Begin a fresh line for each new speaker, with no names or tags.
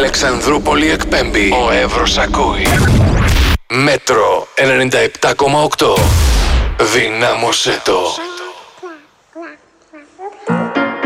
Αλεξανδρούπολη εκπέμπει. Ο Εύρος ακούει. Μέτρο 97,8. Δυνάμωσέ το.